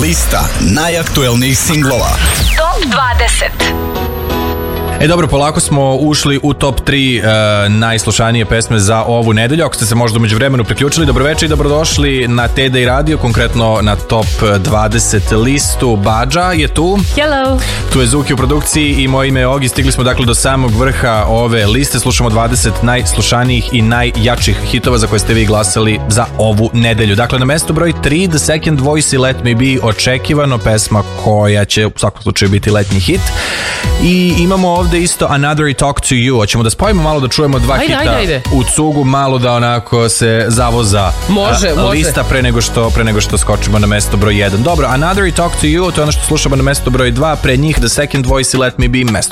Lista najaktuelnijih singlova. Top 20. Dobro, polako smo ušli u top 3 najslušanije pesme za ovu nedelju. Ako ste se možda umeđu vremenu priključili, dobroveče i dobrodošli na TD Radio, konkretno na top 20 listu. Badža je tu. Hello. Tu je Zuki u produkciji i moje ime je Ogi. Stigli smo dakle do samog vrha ove liste. Slušamo 20 najslušanijih i najjačih hitova za koje ste vi glasali za ovu nedelju. Dakle, na mesto broj 3 The Second Voice i Let Me Be, očekivano, pesma koja će u svakom slučaju biti letnji hit. I imamo ovde isto Another I Talk To You. Hoćemo da spojimo malo, da čujemo dva hita u cugu, malo da onako se zavoza lista pre nego što skočimo na mesto broj 1. Dobro, Another I Talk To You, to je ono što slušamo na mesto broj 2, pre njih The Second Voice i Let Me Be, mesto